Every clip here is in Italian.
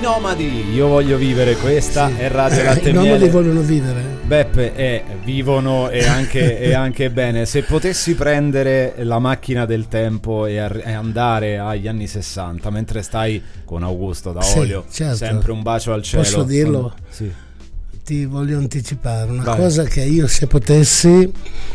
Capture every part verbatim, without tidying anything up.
nomadi, io voglio vivere, questa sì. È Radio Latte I Miele. nomadi vogliono vivere. Beppe, eh, vivono e anche, e anche bene. Se potessi prendere la macchina del tempo e, ar- e andare agli anni sessanta mentre stai con Augusto da sì, Olio, certo. Sempre un bacio al cielo. Posso dirlo? Quando... Sì. Ti voglio anticipare una Vai. cosa che io, se potessi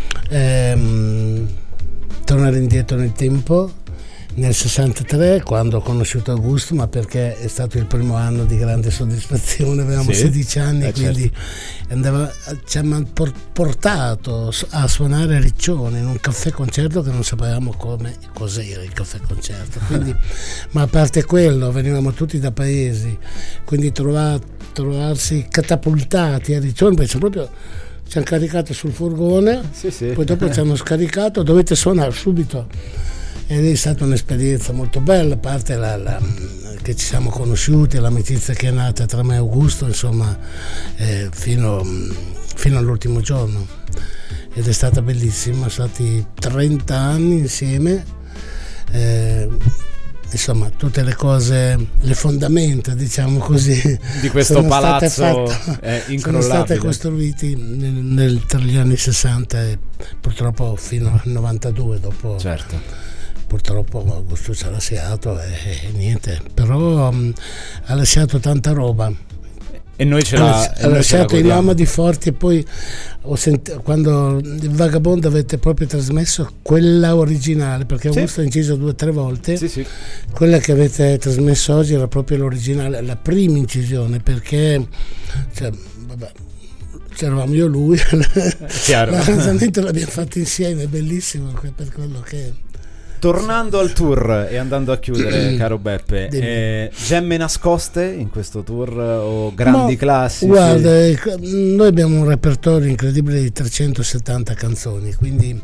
ehm, tornare indietro nel tempo, nel sessantatré, quando ho conosciuto Augusto, ma perché è stato il primo anno di grande soddisfazione, avevamo sì? sedici anni, eh, quindi certo. andava, ci ha portato a suonare a Riccione in un caffè concerto che non sapevamo come cos'era il caffè concerto, quindi, ma a parte quello venivamo tutti da paesi, quindi trova, trovarsi catapultati a Riccione, perché proprio ci hanno caricato sul furgone, sì, sì. Poi dopo ci hanno scaricato, dovete suonare subito. Ed è stata un'esperienza molto bella, a parte la, la, che ci siamo conosciuti, l'amicizia che è nata tra me e Augusto, insomma, eh, fino, fino all'ultimo giorno. Ed è stata bellissima, sono stati trenta anni insieme, eh, insomma, tutte le cose, le fondamenta, diciamo così, di questo sono palazzo state fatte, è incrollabile. Sono state costruiti nel, nel, tra gli anni sessanta e purtroppo fino al novantadue, dopo. Certo. Purtroppo Augusto ci ha lasciato e, e niente, però um, ha lasciato tanta roba e noi ce l'ha, ha, ha lasciato i nomadi forti. E poi ho sentito, quando il Vagabondo avete proprio trasmesso quella originale, perché Augusto sì. ha inciso due o tre volte, sì, sì. Quella che avete trasmesso oggi era proprio l'originale, la prima incisione, perché cioè, vabbè, c'eravamo io e lui, l'arrangiamento l'abbiamo fatto insieme, è bellissimo per quello che è. Tornando al tour e andando a chiudere, caro Beppe, eh, gemme nascoste in questo tour o grandi Ma, classici? Guarda, noi abbiamo un repertorio incredibile di trecentosettanta canzoni, quindi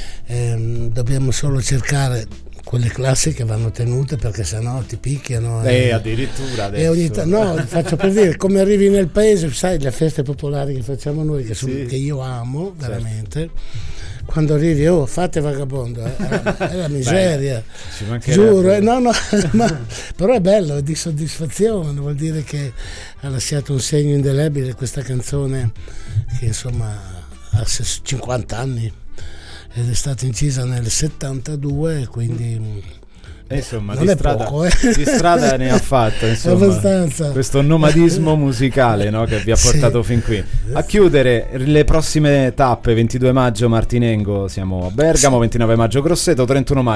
ehm, dobbiamo solo cercare quelle classiche che vanno tenute, perché sennò ti picchiano. Eh, e, addirittura adesso. E ogni t- no, faccio per dire, come arrivi nel paese, sai, le feste popolari che facciamo noi, che, sono, sì. che io amo veramente. Certo. Quando arrivi, oh, fate Vagabondo, eh, è la miseria. Beh, giuro, eh, no, no, ma, però è bello, è di soddisfazione, vuol dire che ha lasciato un segno indelebile questa canzone, che insomma ha cinquanta anni ed è stata incisa nel settantadue, quindi eh, insomma, non di è strada, poco, eh. di strada ne ha fatto, insomma, abbastanza. Questo nomadismo musicale, no, che vi ha portato sì. fin qui. A chiudere le prossime tappe: ventidue maggio Martinengo, siamo a Bergamo, sì. ventinove maggio Grosseto, trentuno maggio